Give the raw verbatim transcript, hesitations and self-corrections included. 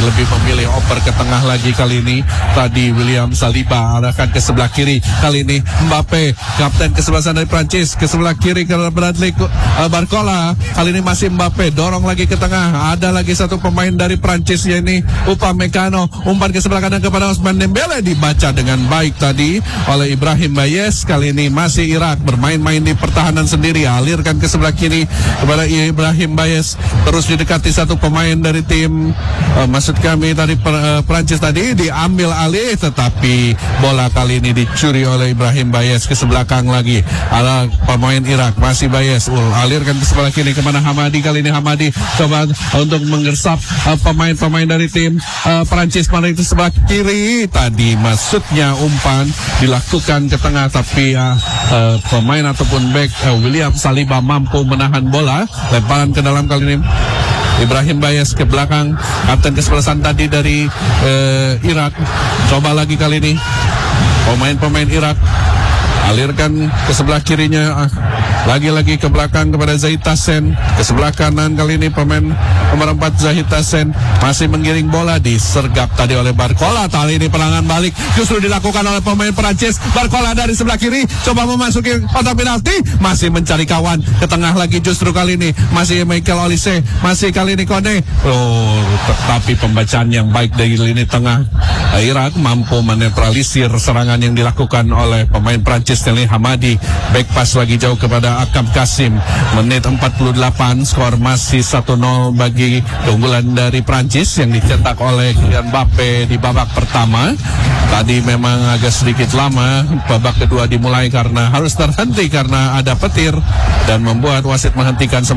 lebih memilih oper ke tengah lagi kali ini. Tadi William Saliba arahkan ke sebelah kiri. Kali ini Mbappe, kapten kesebelasan dari Prancis, ke sebelah kiri ke Bradley uh, Barcola. Kali ini masih Mbappe, dorong lagi ke tengah. Ada lagi satu pemain dari Prancis, yaitu Upamecano. Umpan ke sebelah kanan kepada Ousmane Dembele, dibaca dengan baik tadi oleh Ibrahim Bayes. Kali ini masih Irak bermain-main di pertahanan sendiri, alirkan ke sebelah kiri kepada Ibrahim Bayes. Terus didekati satu pemain dari tim uh, maksud kami tadi per, uh, Prancis tadi, diambil alih, tetapi bola kali ini dicuri oleh Ibrahim Bayes ke sebelah belakang lagi. Ada pemain Irak, masih Bayes, uh, alirkan ke sebelah kiri kemana Hamadi. Kali ini Hamadi coba untuk menggersap uh, pemain-pemain dari tim uh, Prancis pada itu sebelah kiri. Tadi maksudnya umpan dilakukan ke tengah, tapi uh, uh, pemain ataupun back uh, William Saliba mampu menahan bola. Lemparan ke dalam kali ini Ibrahim Bayes ke belakang, kapten kesebelasan tadi dari uh, Irak. Coba lagi kali ini pemain-pemain Irak, alirkan ke sebelah kirinya, lagi-lagi ke belakang kepada Zahid Hassen. Ke sebelah kanan kali ini pemain nomor empat Zahid Hassen masih menggiring bola, disergap tadi oleh Barcola. Kali ini perangan balik justru dilakukan oleh pemain Prancis. Barcola dari sebelah kiri coba memasuki kotak penalti, masih mencari kawan ke tengah lagi. Justru kali ini masih Michael Olise, masih kali ini Kone. Oh, tetapi pembacaan yang baik dari lini tengah Irak mampu menetralisir serangan yang dilakukan oleh pemain Prancis. Stanley Hamadi, back pass lagi jauh kepada Akam Kasim. Menit empat puluh delapan, skor masih satu nol bagi keunggulan dari Prancis yang dicetak oleh Kylian Mbappe di babak pertama. Tadi memang agak sedikit lama babak kedua dimulai karena harus terhenti karena ada petir dan membuat wasit menghentikan